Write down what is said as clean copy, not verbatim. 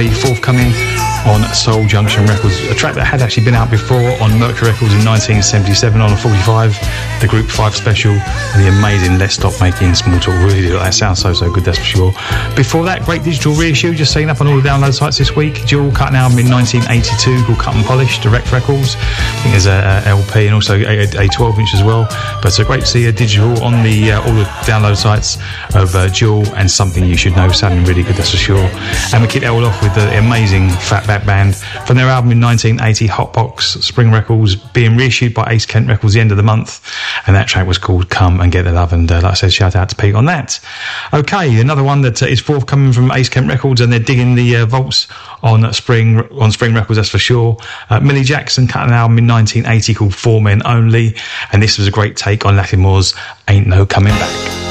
forthcoming on Soul Junction Records, a track that had actually been out before on Mercury Records in 1977 on a 45, the Group 5 special, and the amazing Let's Stop Making Small Talk. Really, that sounds so good, that's for sure. Before that, great digital reissue, just setting up on all the download sites this week. Jewel cut an album in 1982 called Cut and Polish, Direct Records. I think there's a LP and also a 12-inch as well. But it's great to see a digital on the all the download sites of Jewel and Something You Should Know, sounding really good, that's for sure. And we kick it all off with the amazing Fatback Band from their album in 1980, Hotbox, Spring Records, being reissued by Ace Kent Records the end of the month, and that track was called Come and Get the Love, and like I said, shout out to Pete on that. Okay, another one that is forthcoming from Ace Kent Records, and they're digging the vaults on Spring Records, that's for sure. Millie Jackson cut an album in 1980 called For Men Only, and this was a great take on Lattimore's Ain't No Coming Back.